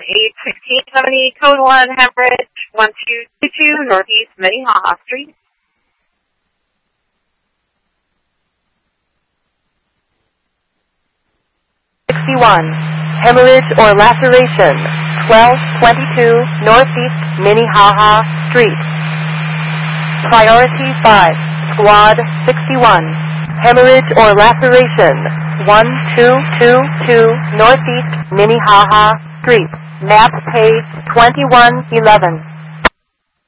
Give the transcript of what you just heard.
81670, code 1, Hemorrhage, 1222 Northeast Minnehaha Street. 61, hemorrhage or laceration, 1222 Northeast Minnehaha Street. Priority 5, Squad 61, hemorrhage or laceration, 1222 Northeast Minnehaha Street. Map page 2111.